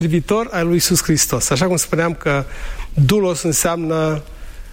servitor al lui Iisus Hristos. Așa cum spuneam că doulos înseamnă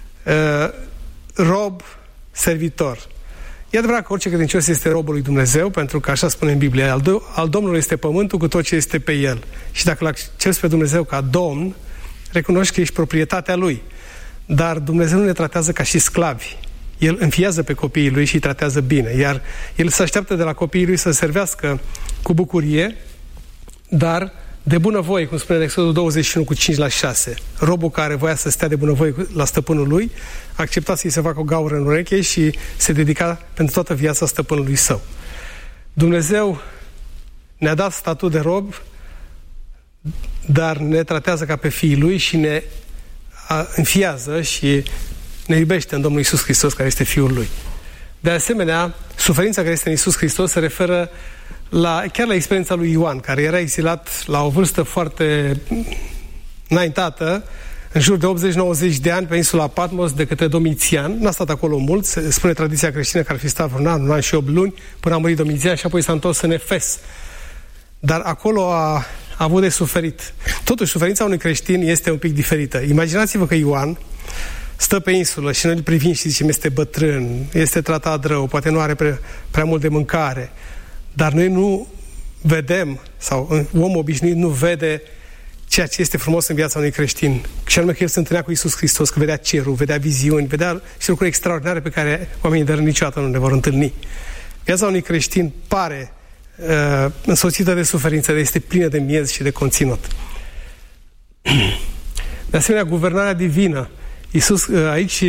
rob, servitor. E adevărat că orice credincios este robul lui Dumnezeu, pentru că așa spune în Biblie, al Domnului este pământul cu tot ce este pe el. Și dacă îl accepți pe Dumnezeu ca Domn, recunoști că ești proprietatea Lui. Dar Dumnezeu nu ne tratează ca și sclavi. El înfiază pe copiii Lui și îi tratează bine. Iar El se așteaptă de la copiii Lui să servească cu bucurie, dar de bunăvoie, cum spune în Exodul 21 cu 5-6. Robul care voia să stea de bunăvoie la stăpânul lui, accepta să-i se facă o gaură în ureche și se dedica pentru toată viața stăpânului său. Dumnezeu ne-a dat statut de rob, dar ne tratează ca pe fiii Lui și ne înfiază și ne iubește în Domnul Iisus Hristos, care este Fiul Lui. De asemenea, suferința care este în Iisus Hristos se referă chiar la experiența lui Ioan, care era exilat la o vârstă foarte înaintată, în jur de 80-90 de ani, pe insula Patmos, de către Domitian. N-a stat acolo mult, se spune tradiția creștină că ar fi stat un an și 8 luni, până a murit Domitian și apoi s-a întors în Efes. Dar acolo a avut de suferit. Totuși, suferința unui creștin este un pic diferită. Imaginați-vă că Ioan stă pe insulă și noi îl privim și zicem, este bătrân, este tratat rău, poate nu are prea mult de mâncare. Dar noi nu vedem, sau omul obișnuit nu vede ceea ce este frumos în viața unui creștin. Și anume că el se întâlnea cu Iisus Hristos, că vedea cerul, vedea viziuni, vedea și lucruri extraordinare pe care oamenii de rând niciodată nu le vor întâlni. Viața unui creștin pare însoțită de suferință, dar este plină de miez și de conținut. De asemenea, guvernarea divină. Iisus, aici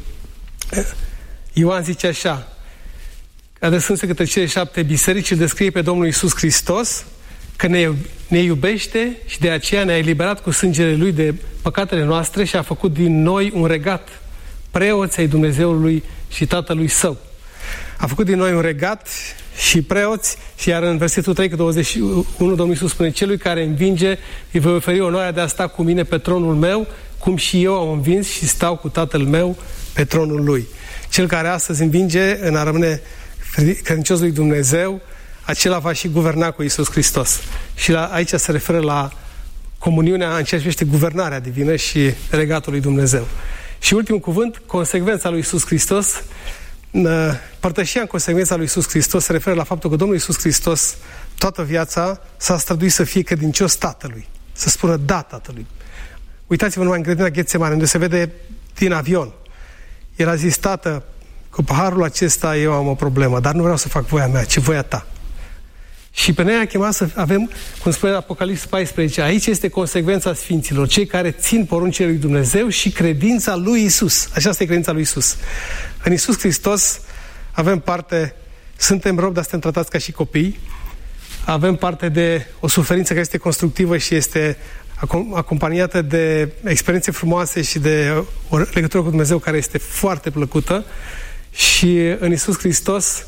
Ioan zice așa, adresându-se către cele 7 biserici, îl descrie pe Domnul Iisus Hristos că ne iubește și de aceea ne-a eliberat cu sângele Lui de păcatele noastre și a făcut din noi un regat, preoți ai Dumnezeului și Tatălui Său. A făcut din noi un regat și preoți, și iar în versetul 3 cu 21 Domnul Iisus spune, celui care învinge îi voi oferi onoarea de a sta cu mine pe tronul meu, cum și eu am învins și stau cu Tatăl meu pe tronul Lui. Cel care astăzi învinge în a rămâne credincios lui Dumnezeu, acela va și guverna cu Iisus Hristos. Și aici se referă la comuniunea în ceea ce privește guvernarea divină și regatul lui Dumnezeu. Și ultimul cuvânt, consecvența lui Iisus Hristos. Părtășia în consecvența lui Iisus Hristos se referă la faptul că Domnul Iisus Hristos toată viața s-a străduit să fie credincios Tatălui, să spună da Tatălui. Uitați-vă numai în grădina Ghetsemane, unde se vede din avion. El a zis, Tată, cu paharul acesta eu am o problemă, dar nu vreau să fac voia mea, ci voia ta. Și pe noi a chemat să avem, cum spune în Apocalipsa 14, aici este consecvența sfinților, cei care țin poruncile lui Dumnezeu și credința lui Isus. Așa este credința lui Isus. În Isus Hristos avem parte, suntem robi, dar suntem tratați ca și copii, avem parte de o suferință care este constructivă și este acompaniată de experiențe frumoase și de o legătură cu Dumnezeu care este foarte plăcută. Și în Iisus Hristos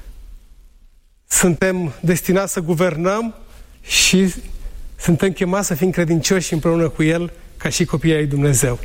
suntem destinați să guvernăm și suntem chemați să fim credincioși împreună cu El ca și copiii ai Dumnezeu.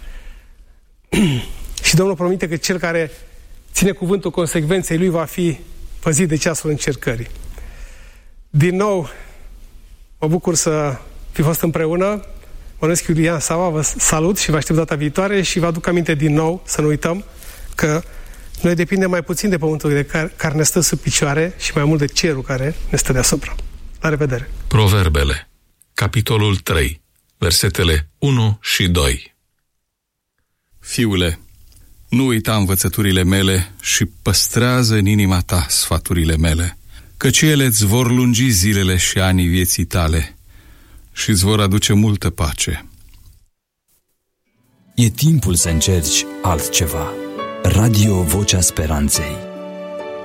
Și Domnul promite că cel care ține cuvântul consecvenței Lui va fi păzit de ceasul încercării. Din nou, mă bucur să fi fost împreună. Mă numesc Iulian Sava, vă salut și vă aștept data viitoare și vă aduc aminte din nou, să nu uităm, că noi depindem mai puțin de pământul de care ne stă sub picioare și mai mult de cerul care ne stă deasupra. La revedere! Proverbele, capitolul 3, versetele 1 și 2. Fiule, nu uita învățăturile mele și păstrează în inima ta sfaturile mele, căci ele îți vor lungi zilele și anii vieții tale și îți vor aduce multă pace. E timpul să încerci altceva. Radio Vocea Speranței.